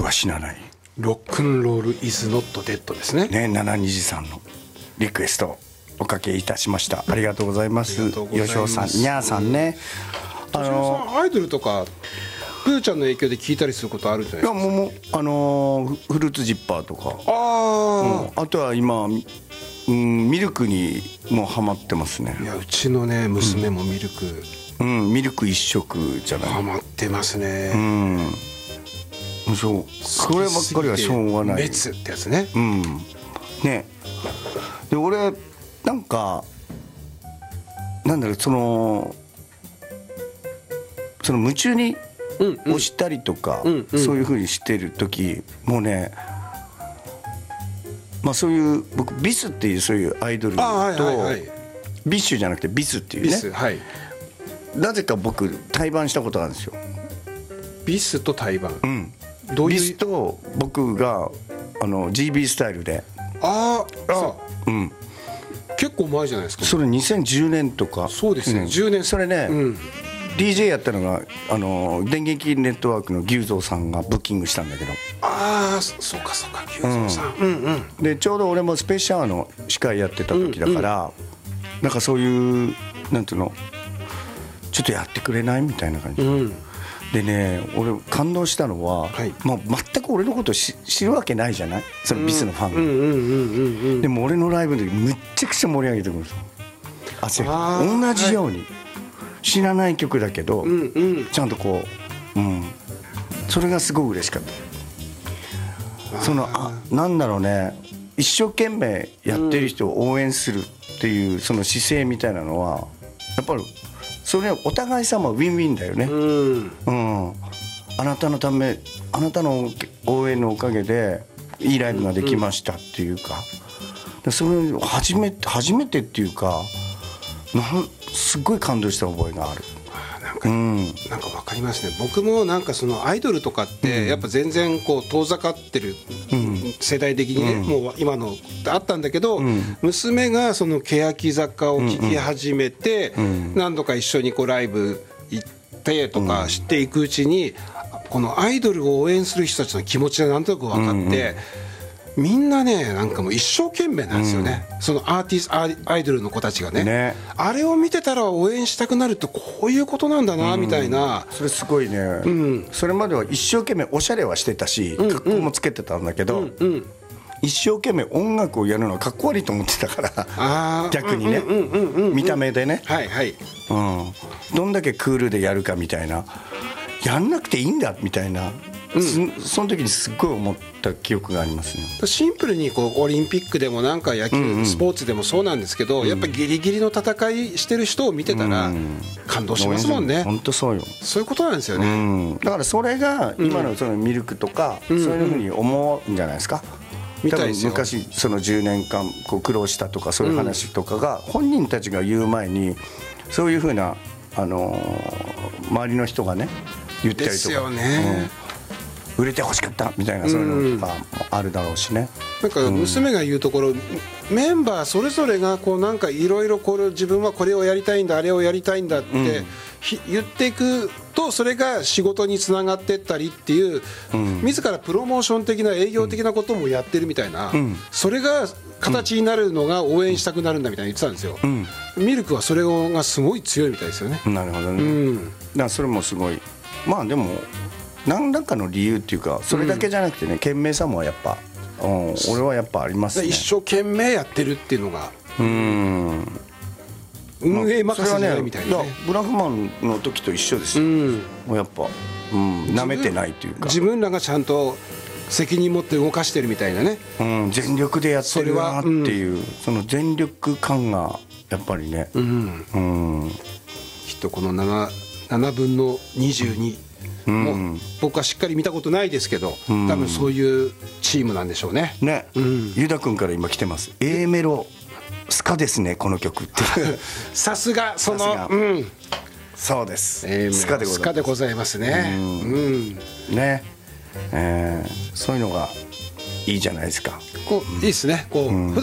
は死なない。 ロックンロールイズノットデッドですね。 ね、723さんのリクエストおかけいたしました。ありがとうございます。吉尾さん、にゃーさんね。 吉尾さん、アイドルとかプーちゃんの影響で聞いたりすることあるんじゃないですか。 いや、フルーツジッパーとか、あとは今、ミルクにもうハマってますね。 いや、うちのね娘もミルク、 ミルク一色じゃない、 ハマってますね。 そう、そればっかりはしょうがない。 メツってやつね。 ね。で、俺なんかなんだろう、その夢中に押したりとか、そういう風にしてる時もうね、まあそういう僕ビスっていうそういうアイドルと、ビッシュじゃなくてビスっていうね、なぜか僕対バンしたことあるんですよ。 ビスと対バン、 ビスと僕がGB スタイルで、 結構前じゃないですか。 それ2010年とか。 そうですね、10年。 それね、DJ やったのが電撃ネットワークの牛蔵さんがブッキングしたんだけど。 そうかそうか、牛蔵さん。 でちょうど俺もスペースシャワーの司会やってた時だから、なんかそういうなんていうの、ちょっとやってくれないみたいな感じ、でね、俺感動したのは、まあ、全く俺のこと知るわけないじゃない、そのビスのファンが。でも俺のライブでむっちゃくちゃ盛り上げてくるんですよ。同じように知らない曲だけど、ちゃんとこう、それがすごく嬉しかった。なんだろうね、一生懸命やってる人を応援するっていうその姿勢みたいなのはやっぱりそれはお互い様ウィンウィンだよね。あなたのため、あなたの応援のおかげでいいライブができましたっていうか、それ初めてっていうか、すっごい感動した覚えがある。 なんか分かりますね。僕もなんかそのアイドルとかってやっぱ全然こう遠ざかってる世代的にね、もう今のあったんだけど、娘がその欅坂を聴き始めて、何度か一緒にこうライブ行ってとかしていくうちに、このアイドルを応援する人たちの気持ちがなんとなく分かって、みんなね、なんかもう一生懸命なんですよね、そのアイドルの子たちがね。あれを見てたら応援したくなるってこういうことなんだなみたいな。 それすごいね、それまでは一生懸命おしゃれはしてたし、格好もつけてたんだけど、一生懸命音楽をやるのはかっこ悪いと思ってたから逆にね、見た目でね、どんだけクールでやるかみたいな、やんなくていいんだみたいな、その時にすっごい思った記憶がありますね。 シンプルにこうオリンピックでもなんか野球、スポーツでもそうなんですけど、やっぱギリギリの戦いしてる人を見てたら感動しますもんね。 本当そうよ。 そういうことなんですよね。 だからそれが今のそのミルクとか、そういうふうに思うんじゃないですか。多分昔その10年間こう苦労したとかそういう話とかが本人たちが言う前に、そういうふうな周りの人がね言ったりとかですよね。売れてほしかったみたいな、そういうのがあるだろうしね。 なんか娘が言うところ、メンバーそれぞれがこうなんかいろいろ自分はこれをやりたいんだ、あれをやりたいんだって言っていくと、それが仕事につながっていったりっていう、自らプロモーション的な営業的なこともやってるみたいな、それが形になるのが応援したくなるんだみたいに言ってたんですよ。ミルクはそれがすごい強いみたいですよね。 なるほどね。だからそれもすごい、まあでも何らかの理由っていうか、それだけじゃなくてね、懸命さもやっぱ、俺はやっぱありますね。 一生懸命やってるっていうのが運営任せじゃないみたいなね。 ブラフマンの時と一緒ですよ。もうやっぱなめてないというか、 自分らがちゃんと責任持って動かしてるみたいなね。 全力でやってるなっていう、その全力感がやっぱりね、 きっとこの7分の22もう僕はしっかり見たことないですけど、多分そういうチームなんでしょうね。 ユダ君から今来てます。 A メロスカですねこの曲ってさすがそのそうです、 スカでございますね。 ね、そういうのがいいじゃないですか。 いいですね。